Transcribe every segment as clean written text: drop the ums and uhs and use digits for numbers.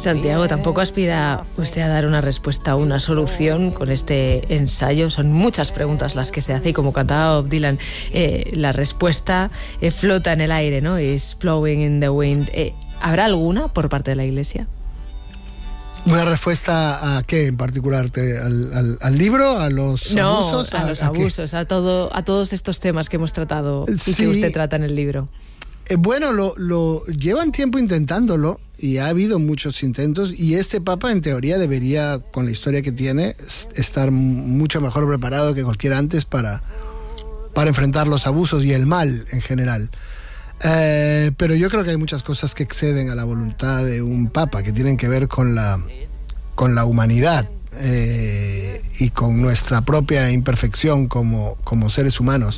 Santiago, tampoco aspira usted a dar una respuesta o una solución con este ensayo. Son muchas preguntas las que se hace y, como cantaba Bob Dylan, la respuesta flota en el aire, ¿no? It's flowing in the wind. ¿Habrá alguna por parte de la Iglesia? ¿Una respuesta a qué en particular? ¿Al libro? ¿A los abusos? A los abusos, a todos estos temas que hemos tratado y que usted trata en el libro. Bueno, lo llevan tiempo intentándolo y ha habido muchos intentos, y este Papa en teoría debería, con la historia que tiene, estar mucho mejor preparado que cualquiera antes para enfrentar los abusos y el mal en general. Pero yo creo que hay muchas cosas que exceden a la voluntad de un Papa, que tienen que ver con la humanidad y con nuestra propia imperfección como seres humanos.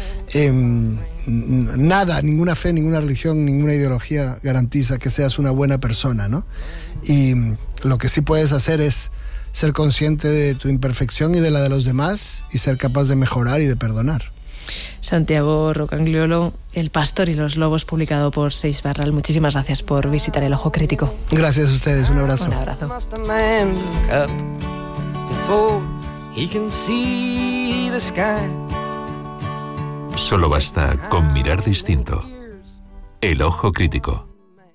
Nada, ninguna fe, ninguna religión, ninguna ideología garantiza que seas una buena persona, ¿no? Y lo que sí puedes hacer es ser consciente de tu imperfección y de la de los demás, y ser capaz de mejorar y de perdonar. Santiago Rocagliolo, El pastor y los lobos, publicado por Seix Barral. Muchísimas gracias por visitar El Ojo Crítico. Gracias a ustedes, un abrazo. Un abrazo. Solo basta con mirar distinto. El Ojo Crítico.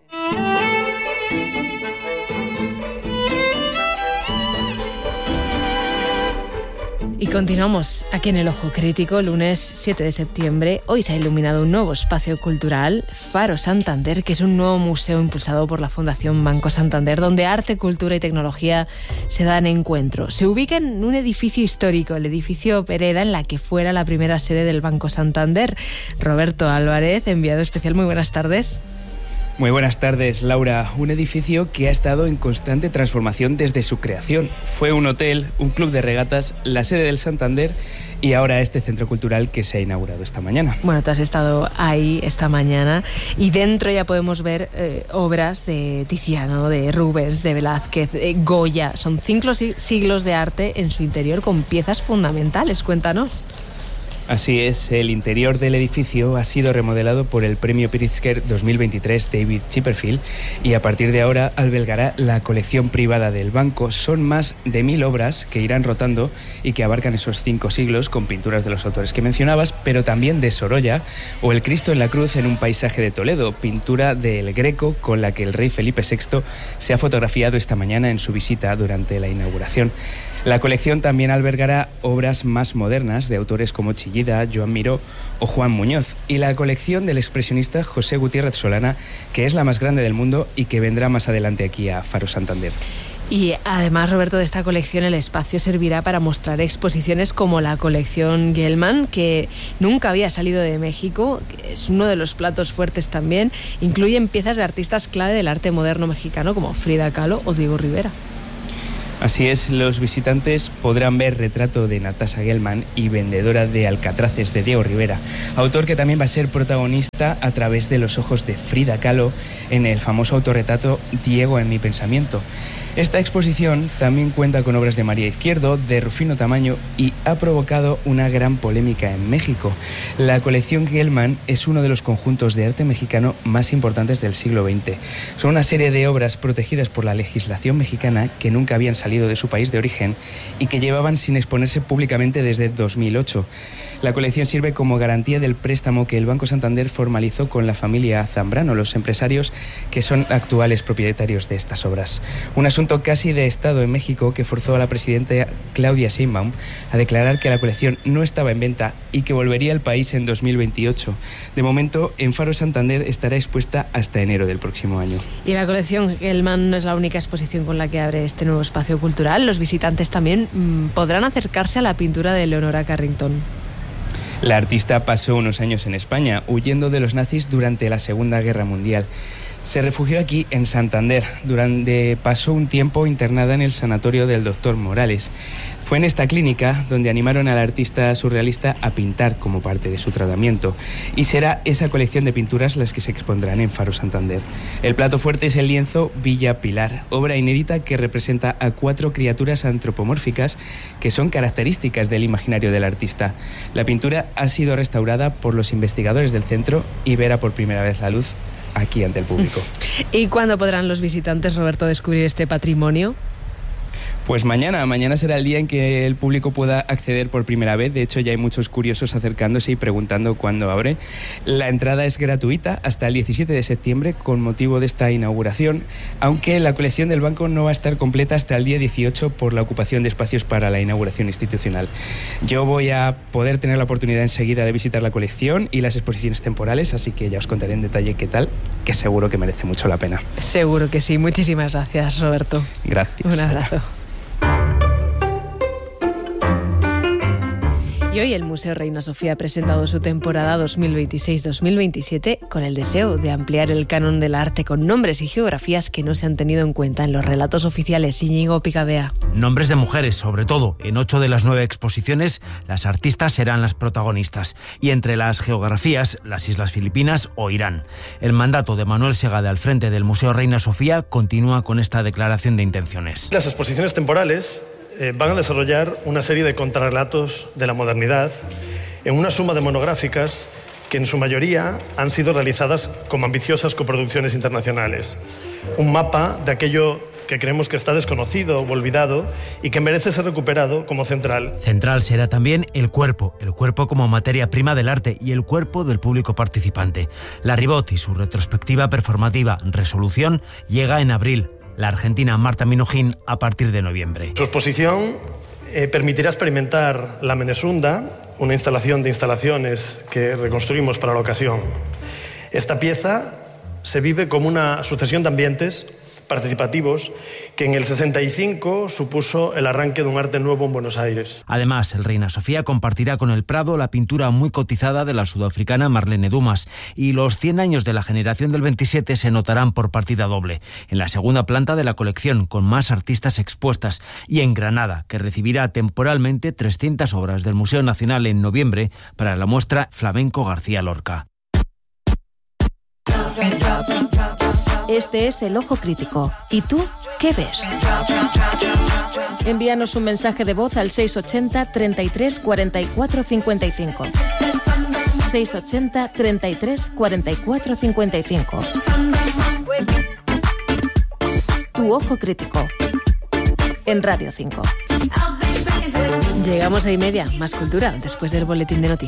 Y continuamos aquí en El Ojo Crítico, lunes 7 de septiembre. Hoy se ha iluminado un nuevo espacio cultural, Faro Santander, que es un nuevo museo impulsado por la Fundación Banco Santander, donde arte, cultura y tecnología se dan encuentro. Se ubica en un edificio histórico, el edificio Pereda, en la que fuera la primera sede del Banco Santander. Roberto Álvarez, enviado especial, muy buenas tardes. Muy buenas tardes, Laura. Un edificio que ha estado en constante transformación desde su creación. Fue un hotel, un club de regatas, la sede del Santander y ahora este centro cultural que se ha inaugurado esta mañana. Bueno, tú has estado ahí esta mañana y dentro ya podemos ver obras de Tiziano, de Rubens, de Velázquez, de Goya. Son 5 siglos de arte en su interior con piezas fundamentales. Cuéntanos. Así es, el interior del edificio ha sido remodelado por el Premio Pritzker 2023 David Chipperfield y a partir de ahora albergará la colección privada del banco. Son más de 1000 obras que irán rotando y que abarcan esos 5 siglos, con pinturas de los autores que mencionabas, pero también de Sorolla, o el Cristo en la cruz en un paisaje de Toledo, pintura del Greco con la que el rey Felipe VI se ha fotografiado esta mañana en su visita durante la inauguración. La colección también albergará obras más modernas de autores como Chillida, Joan Miró o Juan Muñoz, y la colección del expresionista José Gutiérrez Solana, que es la más grande del mundo y que vendrá más adelante aquí a Faro Santander. Y además, Roberto, de esta colección el espacio servirá para mostrar exposiciones como la colección Gelman, que nunca había salido de México, que es uno de los platos fuertes también. Incluyen piezas de artistas clave del arte moderno mexicano como Frida Kahlo o Diego Rivera. Así es, los visitantes podrán ver retrato de Natasha Gelman y vendedora de alcatraces de Diego Rivera, autor que también va a ser protagonista a través de los ojos de Frida Kahlo en el famoso autorretrato Diego en mi pensamiento. Esta exposición también cuenta con obras de María Izquierdo, de Rufino Tamayo, y ha provocado una gran polémica en México. La colección Gelman es uno de los conjuntos de arte mexicano más importantes del siglo XX. Son una serie de obras protegidas por la legislación mexicana que nunca habían salido de su país de origen y que llevaban sin exponerse públicamente desde 2008. La colección sirve como garantía del préstamo que el Banco Santander formalizó con la familia Zambrano, los empresarios que son actuales propietarios de estas obras. Un asunto casi de Estado en México que forzó a la presidenta Claudia Sheinbaum a declarar que la colección no estaba en venta y que volvería al país en 2028. De momento, en Faro Santander estará expuesta hasta enero del próximo año. Y la colección Gelman no es la única exposición con la que abre este nuevo espacio cultural. Los visitantes también podrán acercarse a la pintura de Leonora Carrington. La artista pasó unos años en España, huyendo de los nazis durante la Segunda Guerra Mundial. Se refugió aquí, en Santander, donde pasó un tiempo internada en el sanatorio del Dr. Morales. Fue en esta clínica donde animaron al artista surrealista a pintar como parte de su tratamiento. Y será esa colección de pinturas las que se expondrán en Faro Santander. El plato fuerte es el lienzo Villa Pilar, obra inédita que representa a 4 criaturas antropomórficas que son características del imaginario del artista. La pintura ha sido restaurada por los investigadores del centro y verá por primera vez la luz aquí ante el público. ¿Y cuándo podrán los visitantes, Roberto, descubrir este patrimonio? Pues mañana será el día en que el público pueda acceder por primera vez. De hecho, ya hay muchos curiosos acercándose y preguntando cuándo abre. La entrada es gratuita hasta el 17 de septiembre con motivo de esta inauguración, aunque la colección del banco no va a estar completa hasta el día 18 por la ocupación de espacios para la inauguración institucional. Yo voy a poder tener la oportunidad enseguida de visitar la colección y las exposiciones temporales, así que ya os contaré en detalle qué tal, que seguro que merece mucho la pena. Seguro que sí. Muchísimas gracias, Roberto. Gracias. Un abrazo. Y hoy el Museo Reina Sofía ha presentado su temporada 2026-2027 con el deseo de ampliar el canon del arte con nombres y geografías que no se han tenido en cuenta en los relatos oficiales. Íñigo Picabea. Nombres de mujeres, sobre todo. En 8 de las 9 exposiciones, las artistas serán las protagonistas. Y entre las geografías, las Islas Filipinas o Irán. El mandato de Manuel Segade al frente del Museo Reina Sofía continúa con esta declaración de intenciones. Las exposiciones temporales van a desarrollar una serie de contrarrelatos de la modernidad en una suma de monográficas que en su mayoría han sido realizadas como ambiciosas coproducciones internacionales. Un mapa de aquello que creemos que está desconocido o olvidado y que merece ser recuperado como central. Central será también el cuerpo como materia prima del arte y el cuerpo del público participante. La Ribot y su retrospectiva performativa Resolución llega en abril. La argentina Marta Minujín a partir de noviembre. Su exposición permitirá experimentar la Menesunda, una instalación de instalaciones que reconstruimos para la ocasión. Esta pieza se vive como una sucesión de ambientes participativos que en el 65 supuso el arranque de un arte nuevo en Buenos Aires. Además, el Reina Sofía compartirá con el Prado la pintura muy cotizada de la sudafricana Marlene Dumas y los 100 años de la generación del 27 se notarán por partida doble, en la segunda planta de la colección con más artistas expuestas y en Granada, que recibirá temporalmente 300 obras del Museo Nacional en noviembre para la muestra Flamenco García Lorca. Este es El Ojo Crítico. ¿Y tú qué ves? Envíanos un mensaje de voz al 680 33 44 55. 680 33 44 55. Tu Ojo Crítico. En Radio 5. Llegamos a 1:30. Más cultura después del boletín de noticias.